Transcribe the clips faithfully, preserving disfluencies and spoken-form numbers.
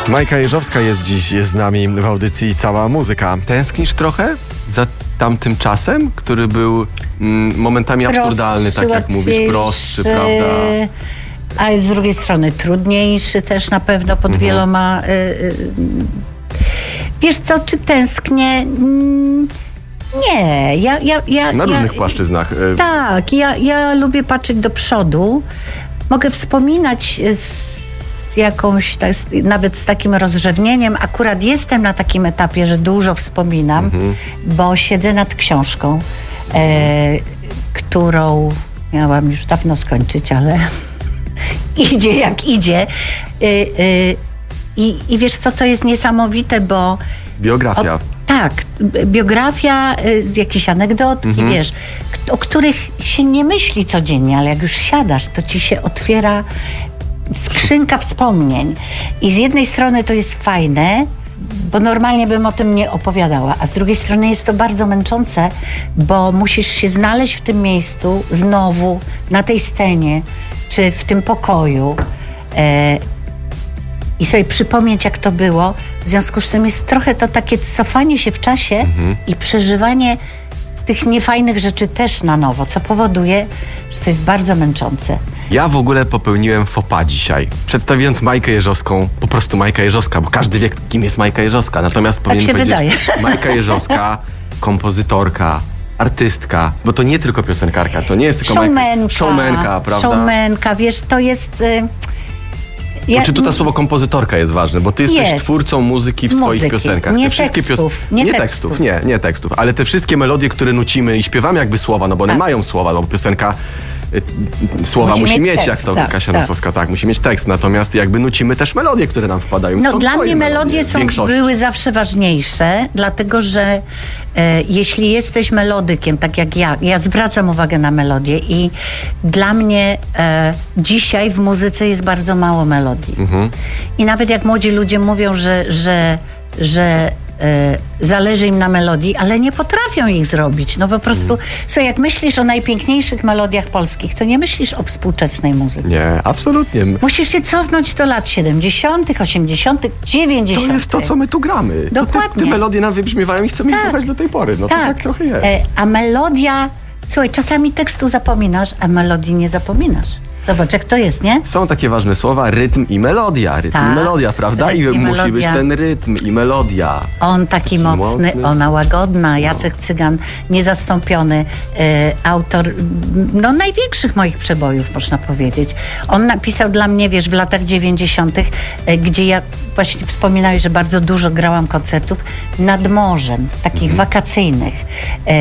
Majka Jeżowska jest dziś z nami w audycji Cała Muzyka. Tęsknisz trochę za tamtym czasem, który był mm, momentami absurdalny, tak jak mówisz, prostszy, prawda? A z drugiej strony trudniejszy też na pewno pod mhm. wieloma... Y, y, wiesz co, czy tęsknię? Nie. Ja, ja, ja, na różnych ja, płaszczyznach. Tak. Ja, ja lubię patrzeć do przodu. Mogę wspominać z jakąś, nawet z takim rozrzewnieniem. Akurat jestem na takim etapie, że dużo wspominam, mhm. bo siedzę nad książką, e, którą miałam już dawno skończyć, ale idzie jak idzie. E, e, i, I wiesz co, to jest niesamowite, bo... Biografia. O, tak, biografia, z jakieś anegdotki, mhm. wiesz, o których się nie myśli codziennie, ale jak już siadasz, to ci się otwiera skrzynka wspomnień. I z jednej strony to jest fajne, bo normalnie bym o tym nie opowiadała, a z drugiej strony jest to bardzo męczące, bo musisz się znaleźć w tym miejscu znowu, na tej scenie, czy w tym pokoju e, i sobie przypomnieć, jak to było. W związku z czym jest trochę to takie cofanie się w czasie mhm. i przeżywanie tych niefajnych rzeczy też na nowo, co powoduje, że to jest bardzo męczące. Ja w ogóle popełniłem faux pas dzisiaj, przedstawiając Majkę Jeżowską, po prostu Majka Jeżowska, bo każdy wie, kim jest Majka Jeżowska. Natomiast tak powinien powiedzieć wydaje. Majka Jeżowska, kompozytorka, artystka, bo to nie tylko piosenkarka, to nie jest tylko showmenka, Majka, showmenka, prawda? Showmenka, wiesz, to jest... Y Ja, czy tu to słowo kompozytorka jest ważne, bo ty jesteś jest. twórcą muzyki w Muzyki, swoich piosenkach. Nie te wszystkie tekstów. Pios... Nie, nie tekstów. tekstów, nie, nie tekstów, ale te wszystkie melodie, które nucimy i śpiewamy jakby słowa, no bo one tak. mają słowa, no bo piosenka y, słowa musi, musi mieć, mieć jak to tak, Kasia tak. Nosowska, tak, musi mieć tekst, natomiast jakby nucimy też melodie, które nam wpadają. No są dla mnie melodie są, były zawsze ważniejsze, dlatego że e, jeśli jesteś melodykiem, tak jak ja, ja zwracam uwagę na melodię i dla mnie e, dzisiaj w muzyce jest bardzo mało melodii. Mhm. I nawet jak młodzi ludzie mówią, że, że, że e, zależy im na melodii, ale nie potrafią ich zrobić. No po prostu, mm. słuchaj, jak myślisz o najpiękniejszych melodiach polskich, to nie myślisz o współczesnej muzyce. Nie, absolutnie. Musisz się cofnąć do lat siedemdziesiątych, osiemdziesiątych, dziewięćdziesiątych. To jest to, co my tu gramy. Dokładnie. Te, te melodie nam wybrzmiewają i chcemy tak. ich słuchać do tej pory. No tak. to tak trochę jest. E, a melodia... Słuchaj, czasami tekstu zapominasz, a melodii nie zapominasz. Zobacz, jak to jest, nie? Są takie ważne słowa, rytm i melodia. Rytm Ta, i melodia, prawda? I, i musi być ten rytm i melodia. On taki, taki mocny, mocny, ona łagodna. Jacek no. Cygan, niezastąpiony e, autor no, największych moich przebojów, można powiedzieć. On napisał dla mnie, wiesz, w latach dziewięćdziesiątych, e, gdzie ja właśnie wspominałeś, że bardzo dużo grałam koncertów nad morzem, takich mhm. wakacyjnych. E,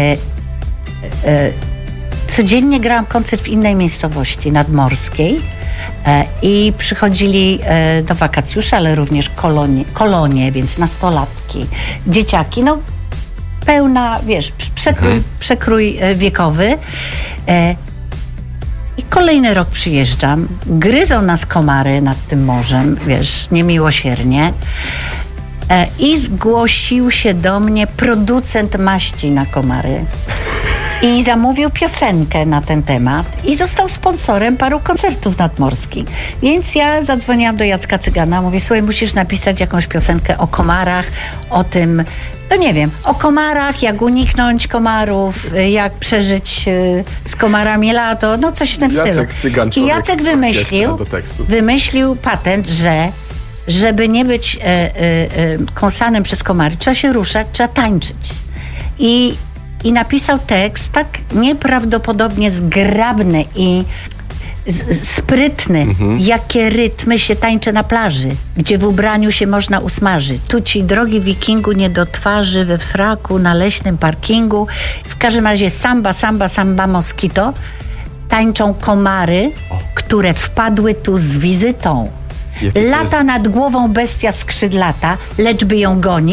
e, Codziennie grałam koncert w innej miejscowości nadmorskiej e, i przychodzili e, do wakacjusze, ale również kolonie, kolonie, więc nastolatki, dzieciaki, no pełna, wiesz, przekrój, mhm. przekrój e, wiekowy. E, I kolejny rok przyjeżdżam, gryzą nas komary nad tym morzem, wiesz, niemiłosiernie. E, I zgłosił się do mnie producent maści na komary. I zamówił piosenkę na ten temat i został sponsorem paru koncertów nadmorskich. Więc ja zadzwoniłam do Jacka Cygana, mówię, słuchaj, musisz napisać jakąś piosenkę o komarach, o tym, no nie wiem, o komarach, jak uniknąć komarów, jak przeżyć z komarami lato, no coś w tym Jacek stylu. Cygan, I Jacek wymyślił, wymyślił patent, że żeby nie być e, e, e, kąsanym przez komary, trzeba się ruszać, trzeba tańczyć. I I napisał tekst tak nieprawdopodobnie zgrabny i z, sprytny, mhm. jakie rytmy się tańczy na plaży, gdzie w ubraniu się można usmażyć. Tu ci, drogi wikingu, nie do twarzy we fraku na leśnym parkingu. W każdym razie samba, samba, samba, moskito. Tańczą komary, o. które wpadły tu z wizytą. Lata nad głową bestia skrzydlata, lecz by ją gonić,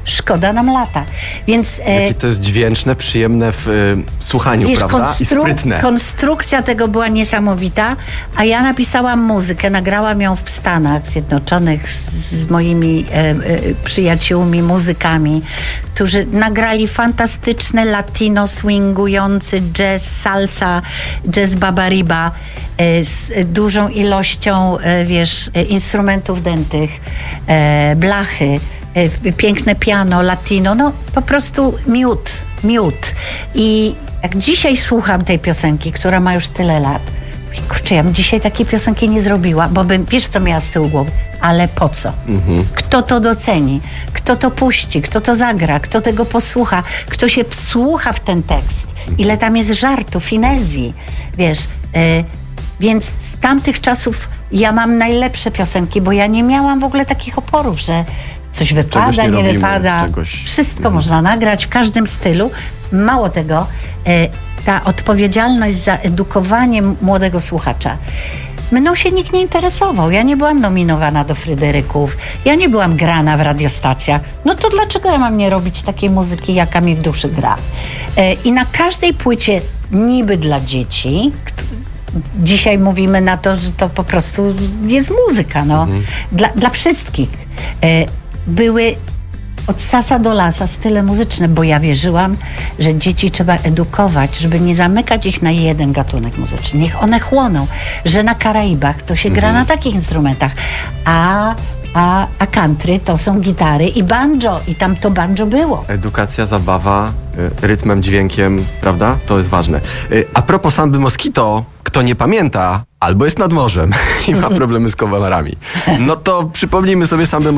szkoda nam lata. Więc, Jakie to jest dźwięczne, przyjemne w y, słuchaniu, wiesz, prawda? konstru- I sprytne. Konstrukcja tego była niesamowita, a ja napisałam muzykę, nagrałam ją w Stanach Zjednoczonych z, z moimi e, e, przyjaciółmi, muzykami, którzy nagrali fantastyczny latino swingujący jazz, salsa, jazz babariba e, z dużą ilością, e, wiesz, e, instrumentów dętych, e, blachy, e, piękne piano, latino, no po prostu miód, miód. I jak dzisiaj słucham tej piosenki, która ma już tyle lat, kurczę, ja bym dzisiaj takiej piosenki nie zrobiła, bo bym, wiesz co miała z tyłu głowy, ale po co? Mhm. Kto to doceni? Kto to puści? Kto to zagra? Kto tego posłucha? Kto się wsłucha w ten tekst? Ile tam jest żartu, finezji, wiesz? Yy, więc z tamtych czasów ja mam najlepsze piosenki, bo ja nie miałam w ogóle takich oporów, że coś wypada, nie, nie robimy, wypada. Czegoś... Wszystko mhm. można nagrać w każdym stylu. Mało tego, yy, ta odpowiedzialność za edukowanie młodego słuchacza. Mną się nikt nie interesował. Ja nie byłam nominowana do Fryderyków. Ja nie byłam grana w radiostacjach. No to dlaczego ja mam nie robić takiej muzyki, jaka mi w duszy gra? I na każdej płycie niby dla dzieci, dzisiaj mówimy na to, że to po prostu jest muzyka, no. Mhm. Dla, dla wszystkich. Były od sasa do lasa style muzyczne, bo ja wierzyłam, że dzieci trzeba edukować, żeby nie zamykać ich na jeden gatunek muzyczny. Niech one chłoną, że na Karaibach to się mhm. gra na takich instrumentach, a, a, a country to są gitary i banjo i tam to banjo było. Edukacja, zabawa, y, rytmem, dźwiękiem, prawda? To jest ważne. Y, a propos samby Moskito, kto nie pamięta, albo jest nad morzem i ma problemy z kowalarami, no to przypomnijmy sobie sambę